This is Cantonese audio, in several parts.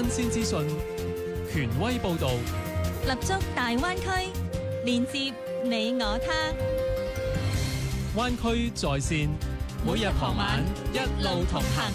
鮮資訊，權威報導， 立足大灣區，連接你我他。 灣區在線，每日傍晚一路同行。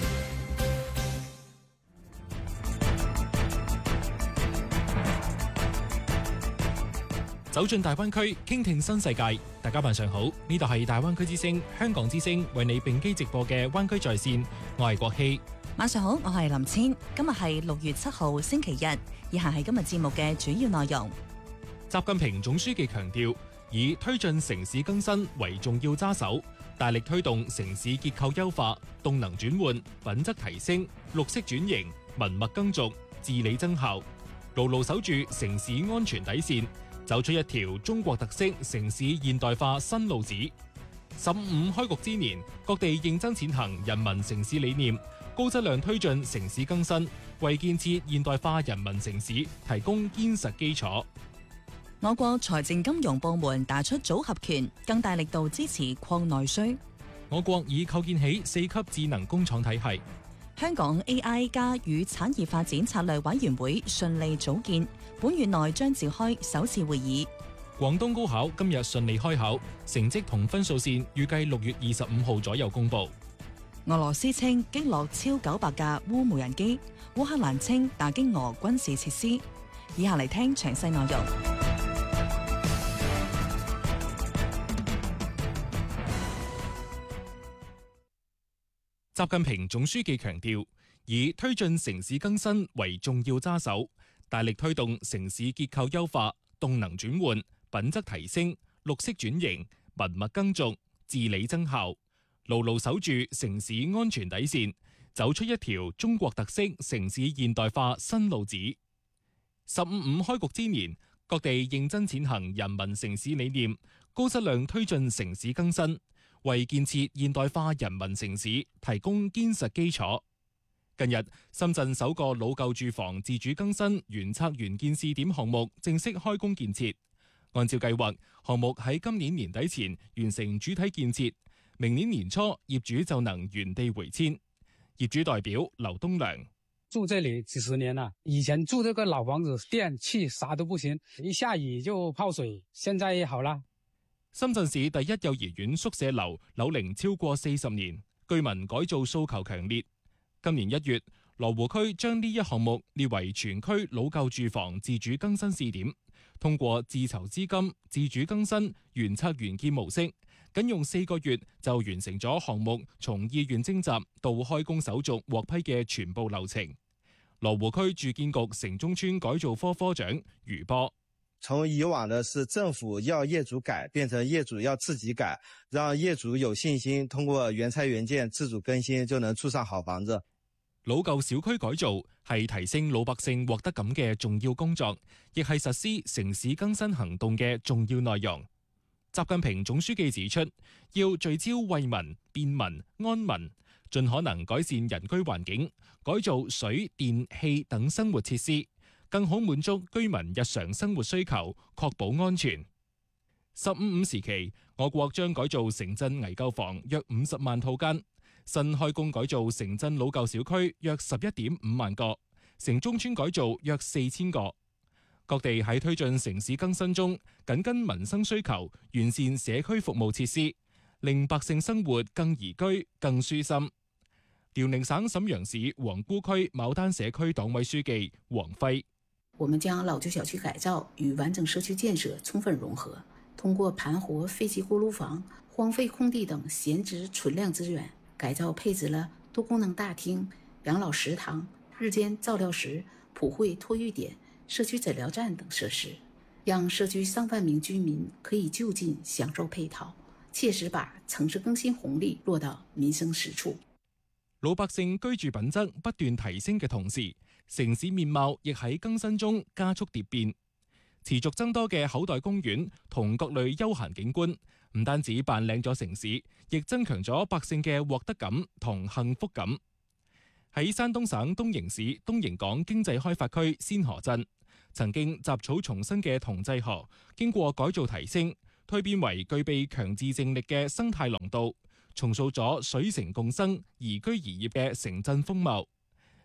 走進大灣區，傾聽新世界。大家晚上好，呢度係大灣區之聲、香港之聲為你並機直播嘅灣區在線，我係國希。 晚上好，我係林千。今日係6月7號星期日，以下係今日節目嘅主要內容。 習近平總書記強調，以推進城市更新為重要揸手，大力推動城市結構優化、動能轉換、品質提升、綠色轉型、文物耕種、治理增效，牢牢守住城市安全底線，走出一條中國特色城市現代化新路子。15開局之年，各地認真踐行人民城市理念，高質量推進城市更新，為建設現代化人民城市提供堅實基礎。 我國財政金融部門打出組合拳，更大力度支持擴內需。 我國已構建起4級智能工廠體系。 香港 AI 加與產業發展策略委員會順利組建，本月內將召開首次會議。 廣東高考今日順利開考，成績同分數線預計6月25號左右公佈。 俄羅斯稱擊落超900架烏無人機，烏克蘭稱打擊俄軍事設施。以下嚟聽詳細內容。 習近平總書記強調，以推進城市更新為重要揸手，大力推動城市結構優化、動能轉換、品質提升、綠色轉型、文物耕種、治理增效，牢牢守住城市安全底線，走出一條中國特色城市現代化新路子。15開局之年，各地認真踐行人民城市理念，高質量推進城市更新，為建設現代化人民城市提供堅實基礎。近日，深圳首個老舊住房自主更新原測原建試點項目正式開工建設。按照計劃，項目喺今年年底前完成主體建設，明年年初業主就能原地回遷。業主代表劉東良： 住這裡幾十年了，以前住這個老房子，電氣啥都不行，一下雨就泡水，現在也好了。 深圳市第一幼兒園宿舍樓樓齡超過40年，居民改造訴求強烈。今年1月，羅湖區將呢一項目列為全區老舊住房自主更新試點，通過自籌資金、自主更新、原測原建模式，僅用4個月就完成咗項目從意願徵集到開工手續獲批嘅全部流程。羅湖區住建局城中村改造科科長余波： 從以往的是政府要業主改，變成業主要自己改，讓業主有信心通過原拆原建自主更新就能住上好房子。 老舊小區改造係提升老百姓獲得感嘅重要工作，亦係實施城市更新行動嘅重要內容。習近平總書記指出，要聚焦惠民、便民、安民，盡可能改善人居環境，改造水電氣等生活設施，更好滿足居民日常生活需求，確保安全。15時期，我國將改造城鎮危舊房約50萬套間，新開工改造城鎮老舊小區約11.5萬個，城中村改造約4000個。各地喺推進城市更新中，緊跟民生需求，完善社區服務設施，令百姓生活更宜居、更舒心。遼寧省瀋陽市皇姑區牡丹社區黨委書記黃輝： 我們將老舊小區改造與完整社區建設充分融合，通過盤活廢棄鍋爐房、荒廢空地等閒置存量資源，改造配置了多功能大廳、養老食堂、日間照料室、普惠托育點、社區診療站等設施，讓社區上萬名居民可以就近享受配套，切實把城市更新紅利落到民生實處。 老百姓居住品質不斷提升嘅同時，城市面貌亦喺更新中加速蝶變。持續增多嘅口袋公園同各類休閒景觀，唔單止扮靚咗城市，亦增強咗百姓嘅獲得感同幸福感。喺山東省東營市東營港經濟開發區仙河鎮，曾經雜草叢生嘅同濟河，經過改造提升，蛻變為具備強自淨力嘅生態廊道，重塑咗水城共生、宜居宜業嘅城鎮風貌。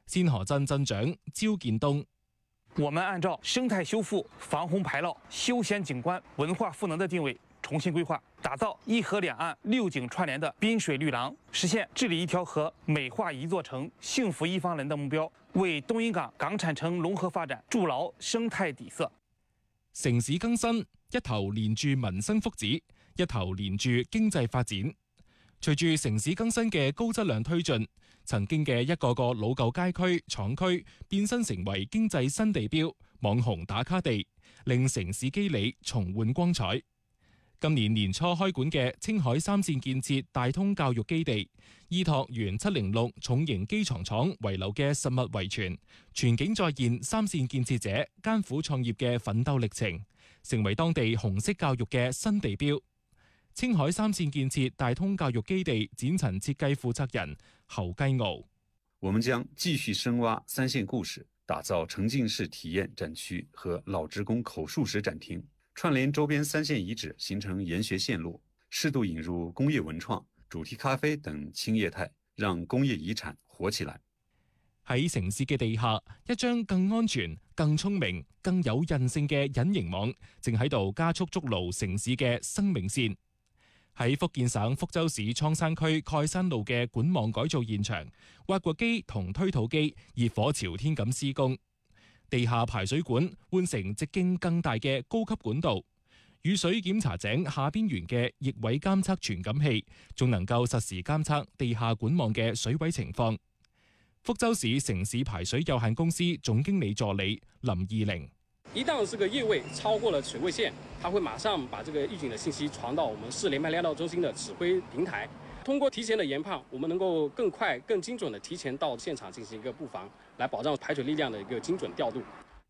仙河鎮鎮長焦建東。 我們按照生態修復、防洪排澇、休閒景觀、文化賦能的定位，重新規劃，打造一河兩岸6景串聯的濱水綠廊，實現治理一條河、美化一座城、幸福一方人的目標，為東引港港產城融合發展築牢生態底色。 城市更新一頭連住民生福祉，一頭連住經濟發展。隨住城市更新嘅高質量推進，曾經嘅一個個老舊街區、廠區變身成為經濟新地標、網紅打卡地，令城市肌理重煥光彩。今年年初開館嘅青海3線建設大通教育基地，依託原706重型機床廠遺留嘅實物遺傳，全景再現3線建設者艱苦創業嘅奮鬥歷程，成為當地紅色教育嘅新地標。青海3線建設大通教育基地展陳設計負責人侯繼敖： 我們將繼續深挖3線故事，打造沉浸式體驗展區和老職工口述史展廳，串聯周邊3線遺址，形成研學線路，適度引入工業文創、主題咖啡等輕業態，讓工業遺產活起來。 喺城市嘅地下，一張更安全、更聰明、更有韌性嘅隱形網，正喺度加速築牢城市嘅生命線。喺福建省福州市蒼山區蓋山路嘅管網改造現場，挖掘機同推土機熱火朝天咁施工，地下排水管換成直徑更大嘅高級管道，雨水檢查井下邊緣嘅逆位監測傳感器，仲能夠實時監測地下管網嘅水位情況。福州市城市排水有限公司總經理助理林義玲： 一旦這個液位超過了水位線，它會馬上把這個預警的信息傳到我們市聯排量道中心的指揮平台。通過提前的研判，我們能夠更快、更精準地提前到現場進行一個布防，來保障排水力量的一個精準調度。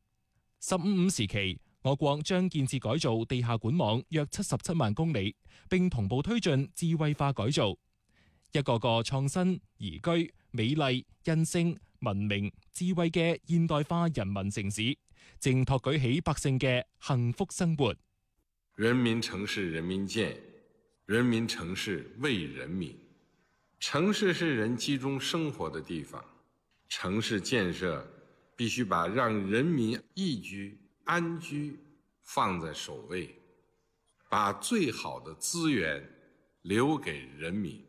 15時期，我國將建設改造地下管網約77萬公里，並同步推進智慧化改造。一個個創新、宜居、美麗、韌性、文明、智慧嘅現代化人民城市，正托舉起百姓嘅幸福生活。 人民城市人民建，人民城市為人民。城市是人集中生活的地方，城市建設必須把讓人民宜居、安居放在首位，把最好的資源留給人民。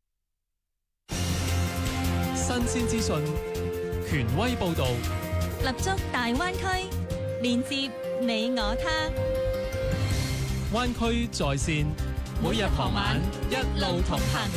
新鮮資訊，權威報導， 立足大灣區，連接你我他。 灣區在線， 每日傍晚一路同行。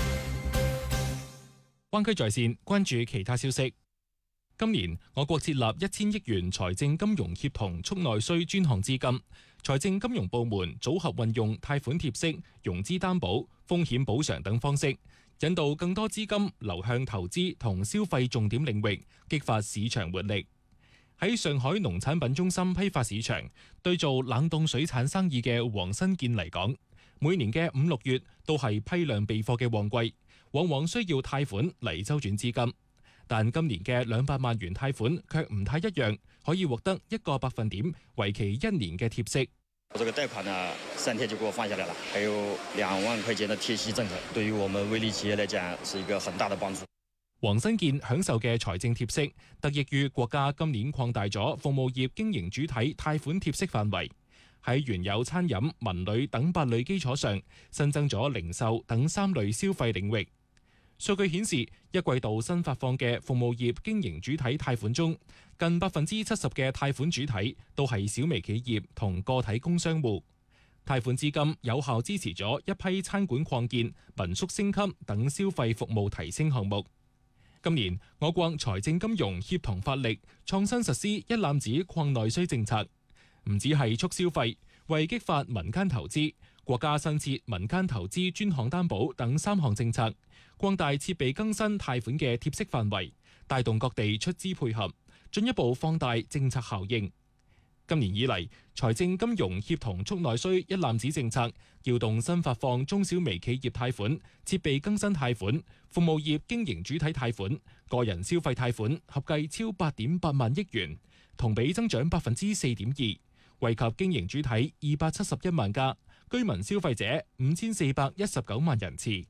灣區在線，關注其他消息。今年我國設立1000億元財政金融協同促內需專項資金，財政金融部門組合運用貸款貼息、融資擔保、風險補償等方式，引導更多資金流向投資同消費重點領域，激發市場活力。喺上海農產品中心批發市場，對做冷凍水產生意嘅黃新建嚟講，每年嘅5、6月都係批量備貨嘅旺季，往往需要貸款嚟周轉資金。但今年嘅200萬元貸款卻唔太一樣，可以獲得1個百分點，為期1年嘅貼息。 這個貸款呢，3天就給我放下來了，還有2萬塊錢的貼息政策，對於我們微利企業來講是一個很大的幫助。 黃新建享受嘅財政貼息，得益於國家今年擴大咗服務業經營主體貸款貼息範圍，喺原有餐飲、文旅等8類基礎上，新增咗零售等3類消費領域。數據顯示，一季度新發放嘅服務業經營主體貸款中，近70%嘅貸款主體都係小微企業同個體工商戶。貸款資金有效支持咗一批餐館擴建、民宿升級等消費服務提升項目。今年我國財政金融協同發力，創新實施一攬子擴內需政策，唔止係促消費，為激發民間投資，國家新設民間投資專項擔保等3項政策，擴大設備更新貸款嘅貼息範圍，帶動各地出資配合，進一步放大政策效應。今年以嚟，財政金融協同促內需一攬子政策，調動新發放中小微企業貸款、設備更新貸款、服務業經營主體貸款、個人消費貸款，合計超8.8萬億元，同比增長4.2%，惠及經營主體271萬家，居民消費者5419萬人次。